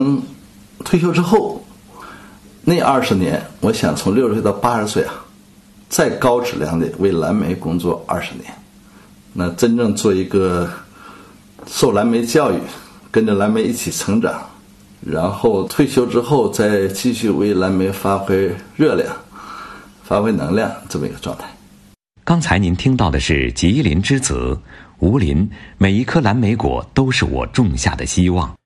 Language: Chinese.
退休之后那20年，我想从60岁到80岁再高质量的为蓝莓工作20年，那真正做一个受蓝莓教育，跟着蓝莓一起成长，然后退休之后再继续为蓝莓发挥热量、发挥能量这么一个状态。 刚才您听到的是吉林之子吴林，每一颗蓝莓果都是我种下的希望。